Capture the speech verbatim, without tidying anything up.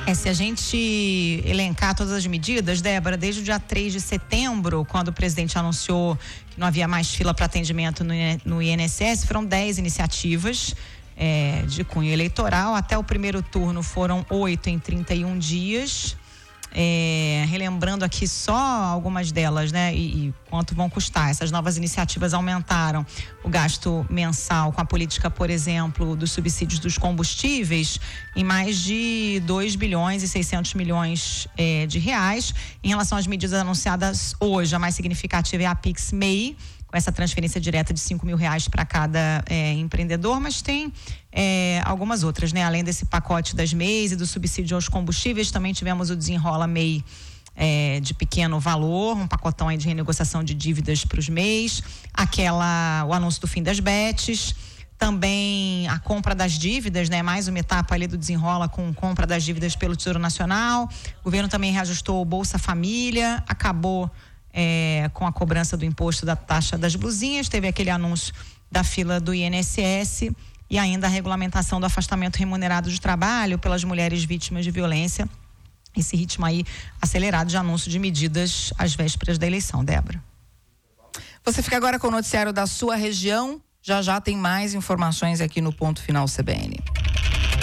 É, se a gente elencar todas as medidas, Débora, desde o dia três de setembro, quando o presidente anunciou que não havia mais fila para atendimento no, no I N S S, foram dez iniciativas é, de cunho eleitoral. Até o primeiro turno foram oito em trinta e um dias. É, relembrando aqui só algumas delas, né? E, e quanto vão custar. Essas novas iniciativas aumentaram o gasto mensal com a política, por exemplo, dos subsídios dos combustíveis em mais de dois bilhões e seiscentos milhões é, de reais. Em relação às medidas anunciadas hoje, a mais significativa é a Pix M E I, com essa transferência direta de cinco mil reais para cada é, empreendedor, mas tem é, algumas outras, né? Além desse pacote das M E Is e do subsídio aos combustíveis, também tivemos o Desenrola M E I é, de pequeno valor, um pacotão aí de renegociação de dívidas para os M E Is, aquela, o anúncio do fim das betes, também a compra das dívidas, né? Mais uma etapa ali do Desenrola com compra das dívidas pelo Tesouro Nacional. O governo também reajustou o Bolsa Família, acabou É, com a cobrança do imposto da taxa das blusinhas, teve aquele anúncio da fila do I N S S e ainda a regulamentação do afastamento remunerado de trabalho pelas mulheres vítimas de violência. Esse ritmo aí acelerado de anúncio de medidas às vésperas da eleição, Débora. Você fica agora com o noticiário da sua região. Já já tem mais informações aqui no Ponto Final C B N.